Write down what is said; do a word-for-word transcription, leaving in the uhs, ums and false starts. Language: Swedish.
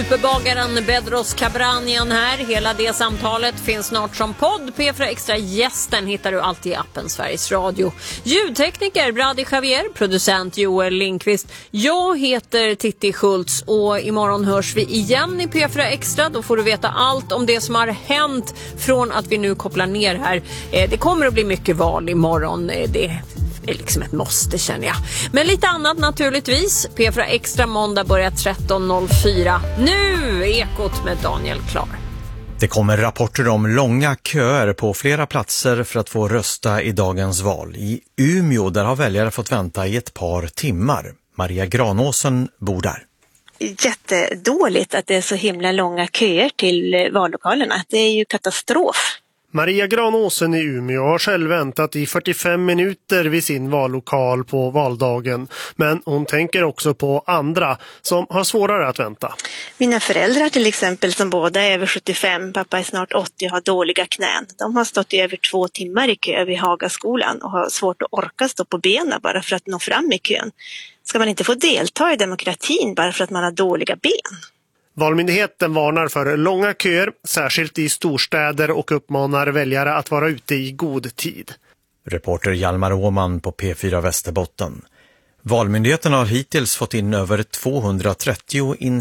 Superbagaren Bedros Kabranian här. Hela det samtalet finns snart som podd. P fyra Extra gästen hittar du alltid i appen Sveriges Radio. Ljudtekniker Brady Javier, producent Joel Lindqvist. Jag heter Titti Schultz och imorgon hörs vi igen i P fyra Extra. Då får du veta allt om det som har hänt från att vi nu kopplar ner här. Det kommer att bli mycket val imorgon. Det är liksom ett måste, känner jag. Men lite annat naturligtvis. P fyra Extra måndag börjar tretton noll fyra. Nu Ekot med Daniel Klar. Det kommer rapporter om långa köer på flera platser för att få rösta i dagens val. I Umeå där har väljare fått vänta i ett par timmar. Maria Granåsen bor där. Jättedåligt att det är så himla långa köer till vallokalerna. Det är ju katastrof. Maria Granåsen i Umeå har själv väntat i fyrtiofem minuter vid sin vallokal på valdagen. Men hon tänker också på andra som har svårare att vänta. Mina föräldrar till exempel, som båda är över sjuttiofem, pappa är snart åttio och har dåliga knän. De har stått i över två timmar i kö vid Hagaskolan och har svårt att orka stå på benen bara för att nå fram i kön. Ska man inte få delta i demokratin bara för att man har dåliga ben? Valmyndigheten varnar för långa köer, särskilt i storstäder, och uppmanar väljare att vara ute i god tid. Reporter Hjalmar Åman på P fyra Västerbotten. Valmyndigheten har hittills fått in över tvåhundratrettio in